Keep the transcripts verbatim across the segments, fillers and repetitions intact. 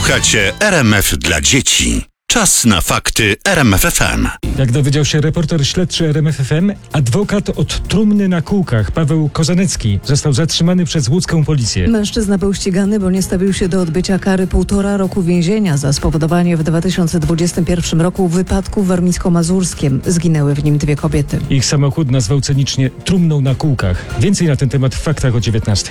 Słuchacie R M F dla dzieci. Czas na fakty R M F F M. Jak dowiedział się reporter śledczy R M F F M, adwokat od trumny na kółkach, Paweł Kozanecki, został zatrzymany przez łódzką policję. Mężczyzna był ścigany, bo nie stawił się do odbycia kary półtora roku więzienia za spowodowanie w dwa tysiące dwudziestym pierwszym roku wypadku w warmińsko-mazurskiem. Zginęły w nim dwie kobiety. Ich samochód nazwał cynicznie trumną na kółkach. Więcej na ten temat w faktach o dziewiętnastej.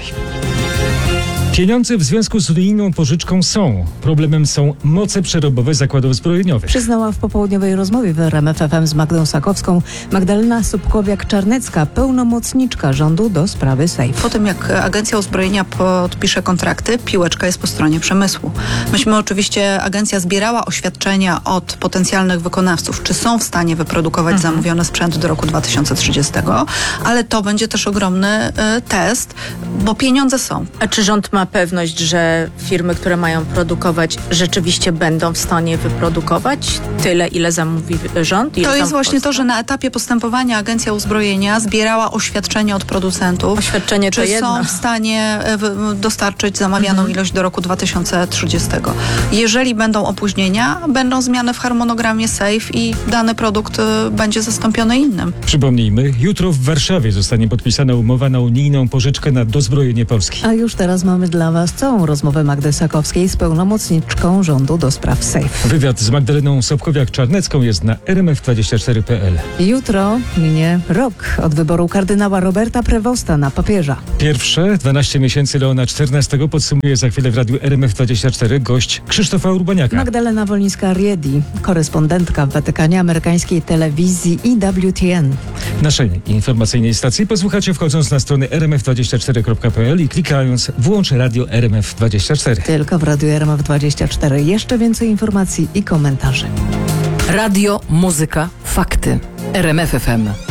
Pieniądze w związku z unijną pożyczką są. Problemem są moce przerobowe zakładów zbrojeniowych. Przyznała w popołudniowej rozmowie w R M F F M z Magdą Sakowską Magdalena Subkowiak-Czarnecka, pełnomocniczka rządu do sprawy Safe. Po tym, jak Agencja Uzbrojenia podpisze kontrakty, piłeczka jest po stronie przemysłu. Myśmy oczywiście, agencja zbierała oświadczenia od potencjalnych wykonawców, czy są w stanie wyprodukować mhm. zamówiony sprzęt do roku dwa tysiące trzydziestego, ale to będzie też ogromny y, test, bo pieniądze są. A czy rząd ma pewność, że firmy, które mają produkować, rzeczywiście będą w stanie wyprodukować tyle, ile zamówi rząd? Ile to jest właśnie to, Polska? że na etapie postępowania Agencja Uzbrojenia zbierała oświadczenia od producentów. Oświadczenie czy to jedno. są w stanie dostarczyć zamawianą mhm. ilość do roku dwa tysiące trzydziestego. Jeżeli będą opóźnienia, będą zmiany w harmonogramie Safe i dany produkt będzie zastąpiony innym. Przypomnijmy, jutro w Warszawie zostanie podpisana umowa na unijną pożyczkę na dozbrojenie Polski. A już teraz mamy dla Was całą rozmowę Magdy Sakowskiej z pełnomocniczką rządu do spraw Safe. Wywiad z Magdaleną Sobkowiak-Czarnecką jest na r m f dwadzieścia cztery kropka p l. Jutro minie rok od wyboru kardynała Roberta Prevosta na papieża. Pierwsze dwanaście miesięcy Leona czternastego podsumuje za chwilę w radiu R M F dwadzieścia cztery gość Krzysztofa Urbaniaka. Magdalena Wolińska-Riedi, korespondentka w Watykanie amerykańskiej telewizji I W T N. Naszej informacyjnej stacji posłuchacie wchodząc na stronę r m f dwadzieścia cztery kropka p l i klikając włącz radio R M F dwadzieścia cztery. Tylko w radiu R M F dwadzieścia cztery. Jeszcze więcej informacji i komentarzy. Radio, muzyka, fakty. R M F F M.